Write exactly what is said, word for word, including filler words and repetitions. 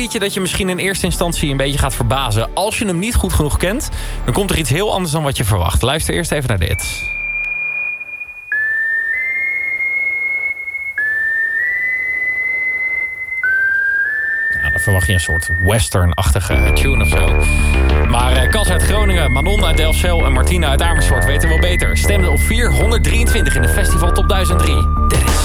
liedje dat je misschien in eerste instantie een beetje gaat verbazen. Als je hem niet goed genoeg kent, dan komt er iets heel anders dan wat je verwacht. Luister eerst even naar dit. Nou, dan verwacht je een soort western-achtige tune of zo. Maar uh, Cas uit Groningen, Manon uit Delfzijl en Martina uit Amersfoort weten wel beter. Stemden op vierhonderddrieëntwintig in de Festival Top duizend drie. Dit is